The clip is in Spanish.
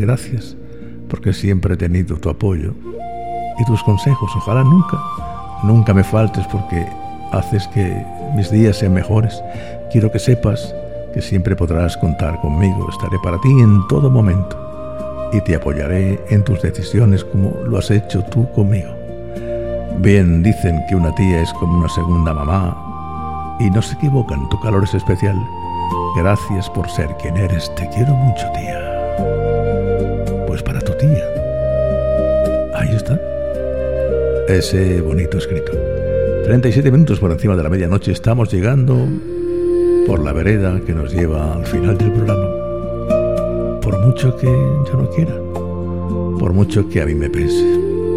gracias, porque siempre he tenido tu apoyo y tus consejos. Ojalá nunca me faltes, porque haces que mis días sean mejores. Quiero que sepas que siempre podrás contar conmigo. Estaré para ti en todo momento y te apoyaré en tus decisiones como lo has hecho tú conmigo. Bien, dicen que una tía es como una segunda mamá y no se equivocan, tu calor es especial. Gracias por ser quien eres, te quiero mucho, tía. Pues para tu tía. Ahí está. Ese bonito escrito. 37 minutos por encima de la medianoche, estamos llegando por la vereda que nos lleva al final del programa. Por mucho que yo no quiera, por mucho que a mí me pese.